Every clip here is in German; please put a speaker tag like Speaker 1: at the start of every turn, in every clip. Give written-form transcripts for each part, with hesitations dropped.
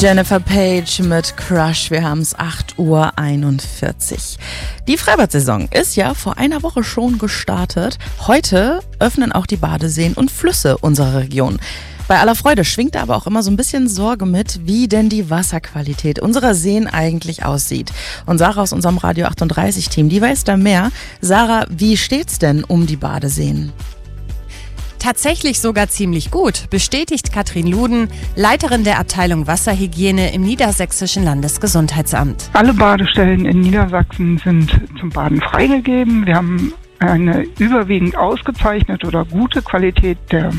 Speaker 1: Jennifer Page mit Crush. Wir haben es 8:41 Uhr. Die Freibad-Saison ist ja vor einer Woche schon gestartet. Heute öffnen auch die Badeseen und Flüsse unserer Region. Bei aller Freude schwingt aber auch immer so ein bisschen Sorge mit, wie denn die Wasserqualität unserer Seen eigentlich aussieht. Und Sarah aus unserem Radio 38-Team, die weiß da mehr. Sarah, wie steht's denn um die Badeseen?
Speaker 2: Tatsächlich sogar ziemlich gut, bestätigt Katrin Luden, Leiterin der Abteilung Wasserhygiene im Niedersächsischen Landesgesundheitsamt.
Speaker 3: Alle Badestellen in Niedersachsen sind zum Baden freigegeben. Wir haben eine überwiegend ausgezeichnete oder gute Qualität der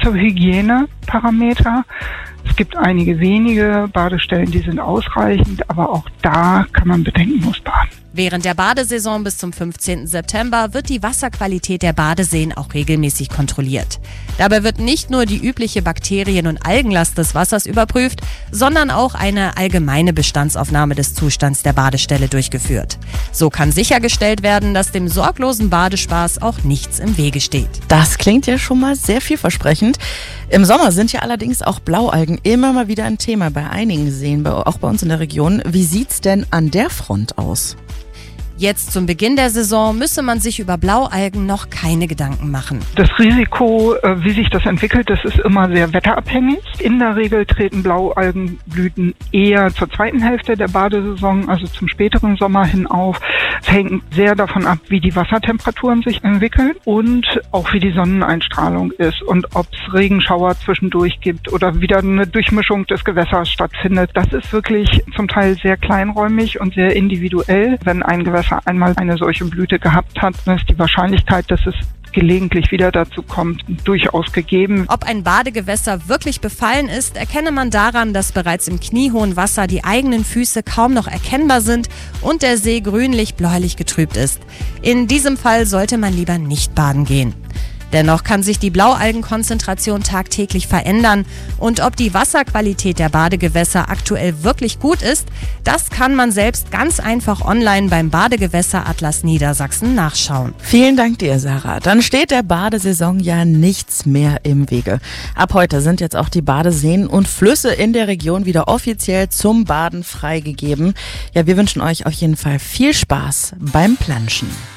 Speaker 3: Wasserhygieneparameter. Es gibt einige wenige Badestellen, die sind ausreichend, aber auch da kann man bedenkenlos baden.
Speaker 2: Während der Badesaison bis zum 15. September wird die Wasserqualität der Badeseen auch regelmäßig kontrolliert. Dabei wird nicht nur die übliche Bakterien- und Algenlast des Wassers überprüft, sondern auch eine allgemeine Bestandsaufnahme des Zustands der Badestelle durchgeführt. So kann sichergestellt werden, dass dem sorglosen Badespaß auch nichts im Wege steht.
Speaker 1: Das klingt ja schon mal sehr vielversprechend. Im Sommer sind ja allerdings auch Blaualgen immer mal wieder ein Thema bei einigen Seen, auch bei uns in der Region. Wie sieht's denn an der Front aus?
Speaker 2: Jetzt zum Beginn der Saison müsse man sich über Blaualgen noch keine Gedanken machen.
Speaker 3: Das Risiko, wie sich das entwickelt, das ist immer sehr wetterabhängig. In der Regel treten Blaualgenblüten eher zur zweiten Hälfte der Badesaison, also zum späteren Sommer hin auf. Es hängt sehr davon ab, wie die Wassertemperaturen sich entwickeln und auch wie die Sonneneinstrahlung ist und ob es Regenschauer zwischendurch gibt oder wieder eine Durchmischung des Gewässers stattfindet. Das ist wirklich zum Teil sehr kleinräumig und sehr individuell. Wenn ein Gewässer einmal eine solche Blüte gehabt hat, dann ist die Wahrscheinlichkeit, dass es gelegentlich wieder dazu kommt, durchaus gegeben.
Speaker 2: Ob ein Badegewässer wirklich befallen ist, erkenne man daran, dass bereits im kniehohen Wasser die eigenen Füße kaum noch erkennbar sind und der See grünlich-bläulich getrübt ist. In diesem Fall sollte man lieber nicht baden gehen. Dennoch kann sich die Blaualgenkonzentration tagtäglich verändern und ob die Wasserqualität der Badegewässer aktuell wirklich gut ist, das kann man selbst ganz einfach online beim Badegewässeratlas Niedersachsen nachschauen.
Speaker 1: Vielen Dank dir, Sarah. Dann steht der Badesaison ja nichts mehr im Wege. Ab heute sind jetzt auch die Badeseen und Flüsse in der Region wieder offiziell zum Baden freigegeben. Ja, wir wünschen euch auf jeden Fall viel Spaß beim Planschen.